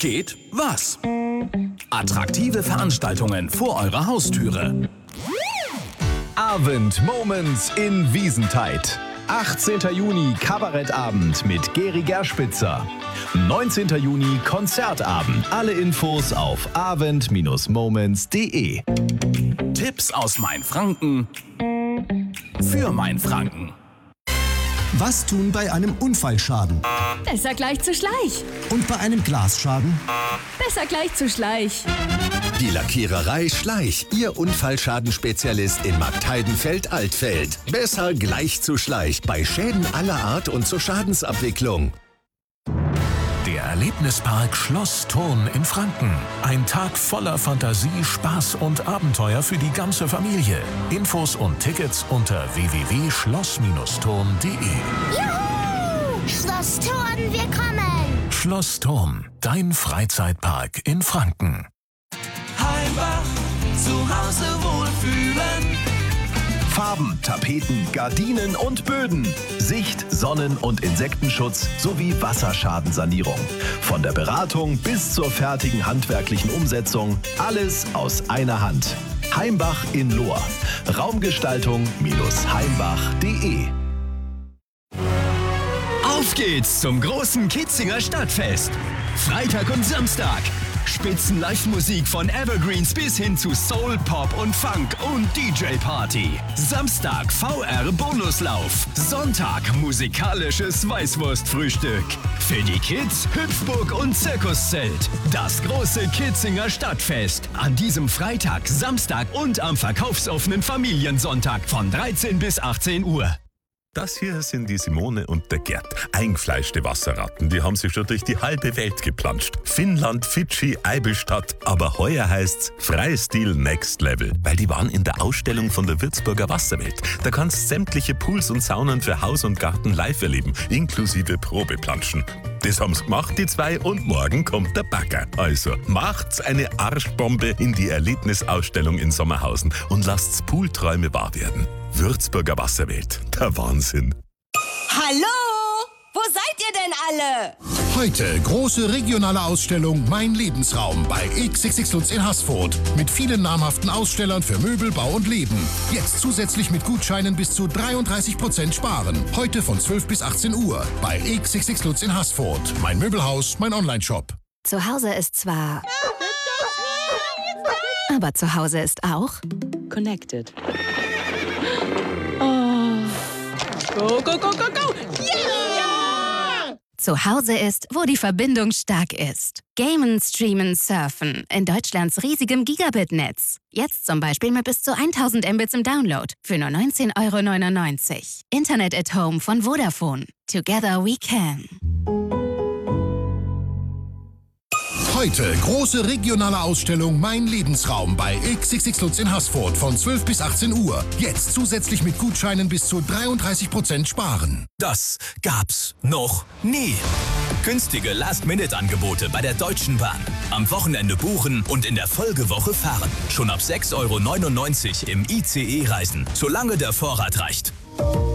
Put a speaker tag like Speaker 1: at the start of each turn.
Speaker 1: geht was? Attraktive Veranstaltungen vor eurer Haustüre.
Speaker 2: Avent Moments in Wiesentheid. 18. Juni Kabarettabend mit Geri Gerspitzer. 19. Juni Konzertabend. Alle Infos auf avent-moments.de.
Speaker 1: Tipps aus Mainfranken für Mainfranken.
Speaker 3: Was tun bei einem Unfallschaden?
Speaker 4: Besser gleich zu Schleich.
Speaker 3: Und bei einem Glasschaden?
Speaker 4: Besser gleich zu Schleich.
Speaker 5: Die Lackiererei Schleich, Ihr Unfallschadenspezialist in Marktheidenfeld-Altfeld. Besser gleich zu Schleich bei Schäden aller Art und zur Schadensabwicklung.
Speaker 6: Der Erlebnispark Schloss Thurn in Franken. Ein Tag voller Fantasie, Spaß und Abenteuer für die ganze Familie. Infos und Tickets unter www.schloss-thurn.de.
Speaker 7: Juhu! Schloss Thurn, wir kommen!
Speaker 6: Schloss Thurn, dein Freizeitpark in Franken.
Speaker 8: Heimbach, zu Hause wohlfühlen.
Speaker 2: Farben, Tapeten, Gardinen und Böden. Sicht-, Sonnen- und Insektenschutz sowie Wasserschadensanierung. Von der Beratung bis zur fertigen handwerklichen Umsetzung. Alles aus einer Hand. Heimbach in Lohr. Raumgestaltung-heimbach.de.
Speaker 9: Auf geht's zum großen Kitzinger Stadtfest. Freitag und Samstag. Spitzen-Live-Musik von Evergreens bis hin zu Soul, Pop und Funk und DJ-Party. Samstag VR-Bonuslauf. Sonntag musikalisches Weißwurstfrühstück. Für die Kids Hüpfburg und Zirkuszelt. Das große Kitzinger Stadtfest. An diesem Freitag, Samstag und am verkaufsoffenen Familiensonntag von 13 bis 18 Uhr.
Speaker 10: Das hier sind die Simone und der Gerd. Eingefleischte Wasserratten, die haben sich schon durch die halbe Welt geplanscht. Finnland, Fidschi, Eibilstadt. Aber heuer heißt's Freistil Next Level, weil die waren in der Ausstellung von der Würzburger Wasserwelt. Da kannst sämtliche Pools und Saunen für Haus und Garten live erleben, inklusive Probeplanschen. Das haben's gemacht, die zwei, und morgen kommt der Bagger. Also macht's eine Arschbombe in die Erlebnisausstellung in Sommerhausen und lasst's Poolträume wahr werden. Würzburger Wasserwelt, der Wahnsinn.
Speaker 11: Hallo? Wo seid ihr denn alle?
Speaker 12: Heute große regionale Ausstellung Mein Lebensraum bei XXX Lutz in Haßfurt. Mit vielen namhaften Ausstellern für Möbel, Bau und Leben. Jetzt zusätzlich mit Gutscheinen bis zu 33% sparen. Heute von 12 bis 18 Uhr bei XXX Lutz in Haßfurt. Mein Möbelhaus, mein Onlineshop.
Speaker 13: Zu Hause ist zwar... aber zu Hause ist auch...
Speaker 14: Connected. Oh. Go, go, go, go, go!
Speaker 13: Yeah! Zu Hause ist, wo die Verbindung stark ist. Gamen, Streamen, Surfen in Deutschlands riesigem Gigabit-Netz. Jetzt zum Beispiel mit bis zu 1000 Mbits im Download für nur 19,99 €. Internet at Home von Vodafone. Together we can.
Speaker 12: Heute große regionale Ausstellung Mein Lebensraum bei XXX Lutz in Haßfurt von 12 bis 18 Uhr. Jetzt zusätzlich mit Gutscheinen bis zu 33% sparen.
Speaker 15: Das gab's noch nie. Günstige Last-Minute-Angebote bei der Deutschen Bahn. Am Wochenende buchen und in der Folgewoche fahren. Schon ab 6,99 € im ICE reisen, solange der Vorrat reicht.